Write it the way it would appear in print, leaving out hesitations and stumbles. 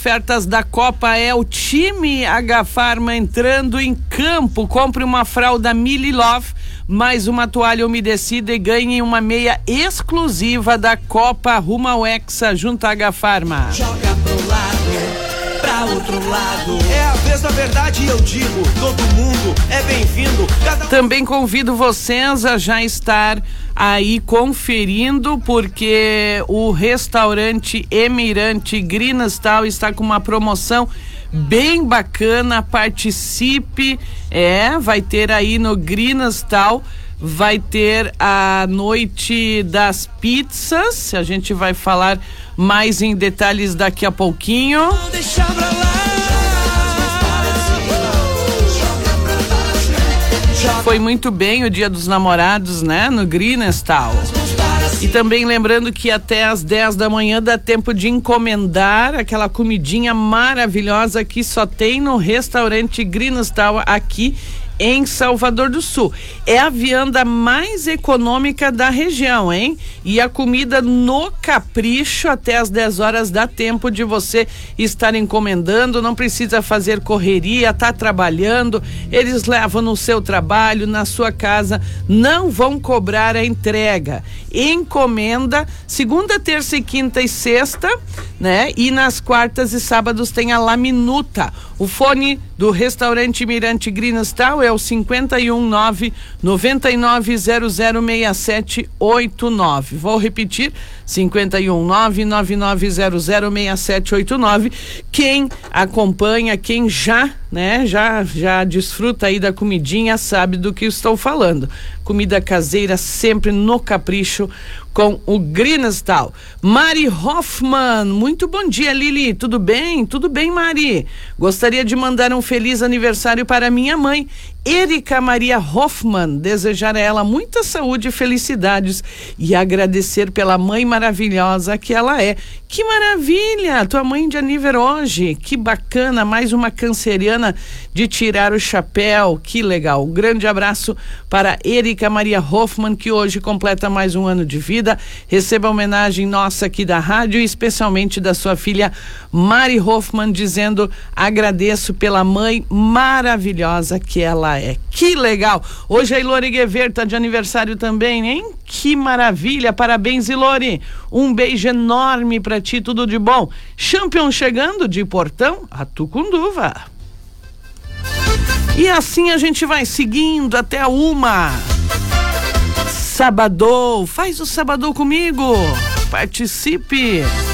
Ofertas da Copa é o time H Farma entrando em campo. Compre uma fralda Mili Love, mais uma toalha umedecida e ganhe uma meia exclusiva da Copa rumo ao Hexa junto à H Farma. Joga pro lado, pra outro lado. É a vez da verdade e eu digo, todo mundo é bem-vindo. Também convido vocês a já estar aí conferindo, porque o restaurante Emirante Grinestal está com uma promoção bem bacana. Participe, vai ter aí no Grinestal, vai ter a noite das pizzas, a gente vai falar mais em detalhes daqui a pouquinho. Deixa pra lá. Foi muito bem o Dia dos Namorados, né? No Grinestal. E também lembrando que até às 10 da manhã dá tempo de encomendar aquela comidinha maravilhosa que só tem no restaurante Grinestal aqui em Salvador do Sul. É a vianda mais econômica da região, hein? E a comida no capricho, até às 10 horas dá tempo de você estar encomendando, não precisa fazer correria, tá trabalhando, eles levam no seu trabalho, na sua casa, não vão cobrar a entrega. Encomenda segunda, terça e quinta e sexta, né? E nas quartas e sábados tem a La Minuta. O fone do restaurante Mirante Grinestal é o 519-99006789. Vou repetir, 519-99006789. Quem acompanha, quem já desfruta aí da comidinha, sabe do que estou falando. Comida caseira sempre no capricho com o Grinestal. Mari Hoffman, muito bom dia, Lili, tudo bem? Tudo bem, Mari? Gostaria de mandar um feliz aniversário para minha mãe, Érica Maria Hoffman, desejar a ela muita saúde e felicidades e agradecer pela mãe maravilhosa que ela é. Que maravilha, tua mãe de aniversário hoje, que bacana, mais uma canceriana de tirar o chapéu, que legal. Um grande abraço para Érica Maria Hoffman, que hoje completa mais um ano de vida. Receba a homenagem nossa aqui da rádio e especialmente da sua filha Mari Hoffman, dizendo agradeço pela mãe maravilhosa que ela é. Que legal! Hoje a Ilori Guever tá de aniversário também, hein? Que maravilha! Parabéns, Ilori! Um beijo enorme pra ti, tudo de bom. Champion chegando de Portão a Tucunduva. E assim a gente vai seguindo até a 1h. Sabadão, faz o sabadão comigo. Participe!